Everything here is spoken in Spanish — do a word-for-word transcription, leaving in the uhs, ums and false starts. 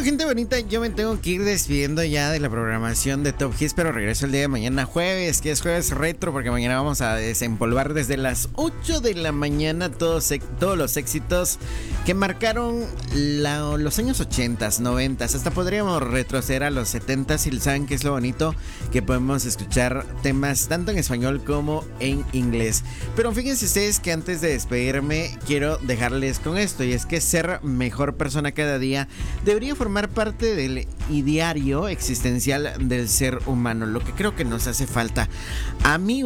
Bueno, gente bonita, yo me tengo que ir despidiendo ya de la programación de Top Hits, pero regreso el día de mañana jueves, que es jueves retro, porque mañana vamos a desempolvar desde las ocho de la mañana todos, todos los éxitos que marcaron la, los años ochentas, noventas, hasta podríamos retroceder a los setentas, y saben que es lo bonito, que podemos escuchar temas tanto en español como en inglés. Pero fíjense ustedes que antes de despedirme quiero dejarles con esto, y es que ser mejor persona cada día debería formar parte del ideario existencial del ser humano, lo que creo que nos hace falta. A mí